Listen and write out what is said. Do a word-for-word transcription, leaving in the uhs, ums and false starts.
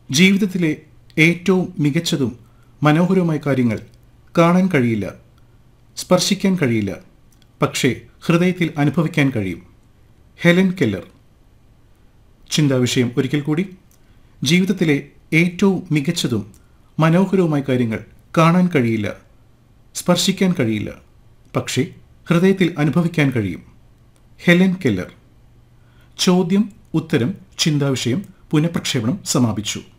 ജീവിതത്തിലെ ഏറ്റവും മികച്ചതും മനോഹരവുമായ കാര്യങ്ങൾ കാണാൻ കഴിയില്ല, സ്പർശിക്കാൻ കഴിയില്ല, പക്ഷേ ഹൃദയത്തിൽ അനുഭവിക്കാൻ കഴിയും. Helen Keller. ചിന്താവിഷയം ഒരിക്കൽ കൂടി. ജീവിതത്തിലെ ഏറ്റവും മികച്ചതും മനോഹരവുമായ കാര്യങ്ങൾ കാണാൻ കഴിയില്ല, സ്പർശിക്കാൻ കഴിയില്ല, പക്ഷേ ഹൃദയത്തിൽ അനുഭവിക്കാൻ കഴിയും. Helen Keller. ചോദ്യം ഉത്തരം ചിന്താവിഷയം പുനഃപ്രക്ഷേപണം സമാപിച്ചു.